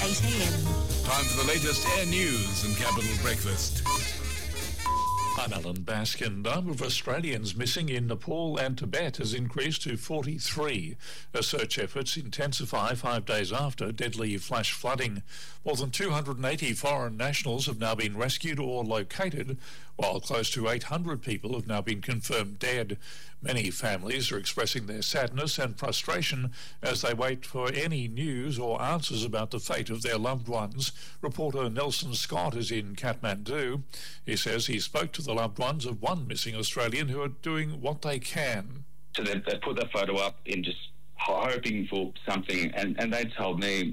8am. Time for the latest air news and Capital Breakfast. I'm Alan Baskin. The number of Australians missing in Nepal and Tibet has increased to 43 as search efforts intensify 5 days after deadly flash flooding. More than 280 foreign nationals have now been rescued or located, while close to 800 people have now been confirmed dead. Many families are expressing their sadness and frustration as they wait for any news or answers about the fate of their loved ones. Reporter Nelson Scott is in Kathmandu. He says he spoke to the loved ones of one missing Australian who are doing what they can. So they put that photo up in just hoping for something, and they told me